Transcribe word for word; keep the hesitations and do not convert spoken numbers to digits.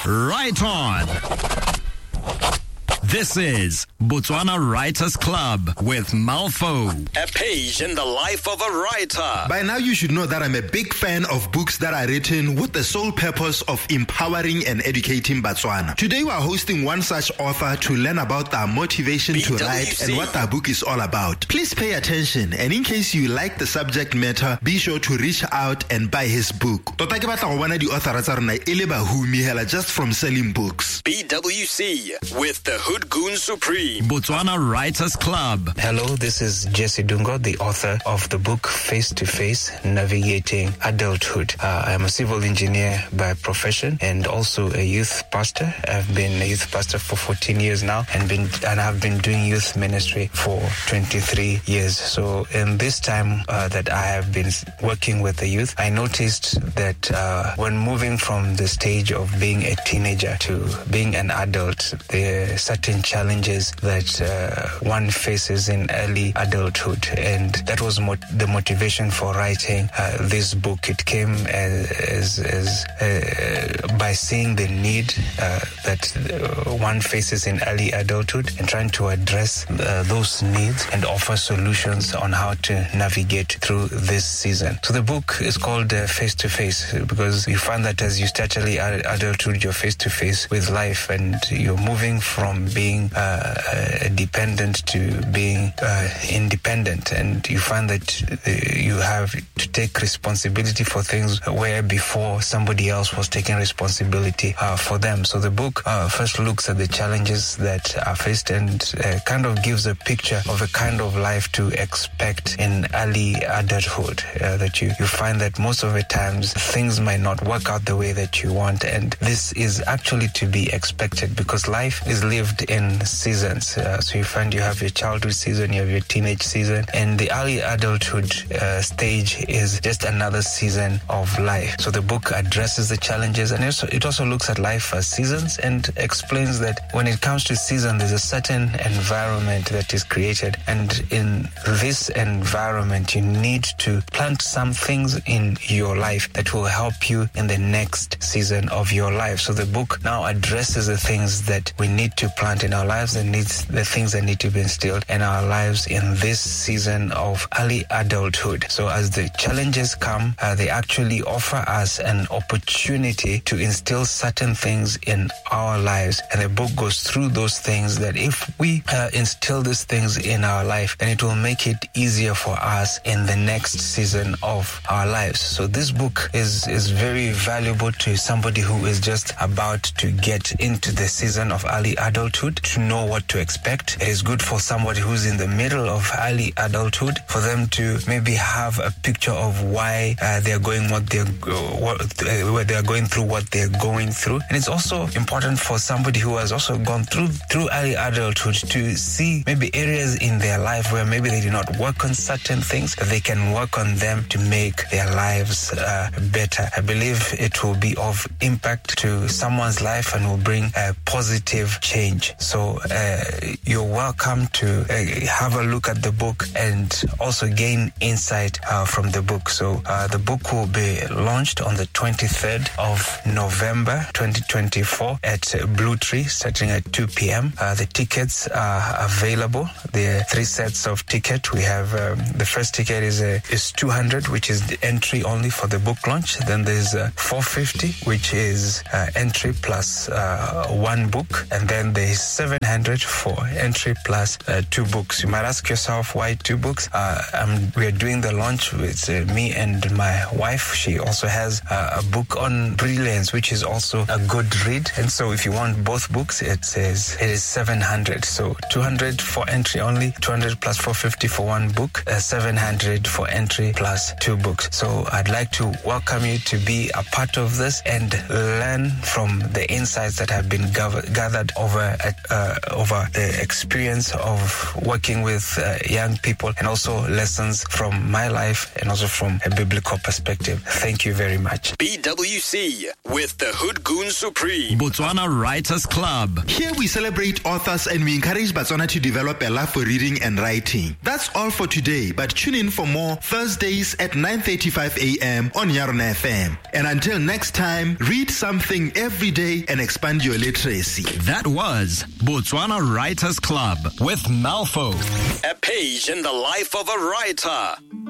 Right on. This is Botswana Writers Club with Malfo, a page in the life of a writer. By now you should know that I'm a big fan of books that are written with the sole purpose of empowering and educating Botswana. Today we are hosting one such author to learn about their motivation B W C. to write and what their book is all about. Please pay attention, and in case you like the subject matter, be sure to reach out and buy his book. Tota ke batla go bona di author tsa rona e le bahumi hela just from selling books. B W C with the Hood Goon Supreme. Botswana Writers Club. Hello, this is Jesse Dungo, the author of the book Face to Face, Navigating Adulthood. Uh, I'm a civil engineer by profession and also a youth pastor. I've been a youth pastor for fourteen years now and been and I've been doing youth ministry for twenty-three years. So in this time uh, that I have been working with the youth, I noticed that uh, when moving from the stage of being a teenager to being an adult, there are certain challenges that uh, one faces in early adulthood, and that was mot- the motivation for writing uh, this book. It came as, as, as uh, by seeing the need uh, that uh, one faces in early adulthood and trying to address uh, those needs and offer solutions on how to navigate through this season. So the book is called uh, Face to Face because you find that as you start early adulthood, you're face to face with life and you're moving from being uh, uh, dependent to being uh, independent, and you find that uh, you have to take responsibility for things where before somebody else was taking responsibility uh, for them. So the book uh, first looks at the challenges that are faced and uh, kind of gives a picture of a kind of life to expect in early adulthood, uh, that you, you find that most of the times things might not work out the way that you want, and this is actually to be expected because life is lived in seasons. Uh, so you find you have your childhood season, you have your teenage season, and the early adulthood uh, stage is just another season of life. So the book addresses the challenges, and also, it also looks at life as seasons and explains that when it comes to season, there's a certain environment that is created, and in this environment, you need to plant some things in your life that will help you in the next season of your life. So the book now addresses the things that we need to plant in our lives and needs the things that need to be instilled in our lives in this season of early adulthood. So as the challenges come, uh, they actually offer us an opportunity to instill certain things in our lives. And the book goes through those things that if we uh, instill these things in our life, then it will make it easier for us in the next season of our lives. So this book is, is very valuable to somebody who is just about to get into the season of early adulthood, to know what to expect. It is good for somebody who's in the middle of early adulthood, for them to maybe have a picture of why uh, they're going what they're what, uh, where they're going through what they're going through. And it's also important for somebody who has also gone through through early adulthood to see maybe areas in their life where maybe they did not work on certain things, that they can work on them to make their lives uh, better. I believe it will be of impact to someone's life and will bring a positive change. So uh, you're welcome to uh, have a look at the book and also gain insight uh, from the book. So uh, the book will be launched on the twenty-third of November twenty twenty-four at Blue Tree, starting at two p.m. Uh, the tickets are available. There are three sets of tickets. We have um, the first ticket is uh, is two hundred, which is the entry only for the book launch. Then there's uh, four fifty, which is uh, entry plus uh, one book, and then there's seven hundred for entry plus uh, two books. You might ask yourself why two books. Uh, um, we are doing the launch with uh, me and my wife. She also has uh, a book on brilliance, which is also a good read. And so if you want both books, it says it is seven hundred. So two hundred for entry only, two hundred plus four fifty for one book, uh, seven hundred for entry plus two books. So I'd like to welcome you to be a part of this and learn from the insights that have been gathered over a back uh, over the experience of working with uh, young people, and also lessons from my life and also from a biblical perspective. Thank you very much. B W C with the Hood Goon Supreme. Botswana Writers Club. Here we celebrate authors and we encourage Botswana to develop a love for reading and writing. That's all for today, but tune in for more Thursdays at nine thirty-five a.m. on Yarona F M. And until next time, read something every day and expand your literacy. That was Botswana Writers Club with Malfo. A page in the life of a writer.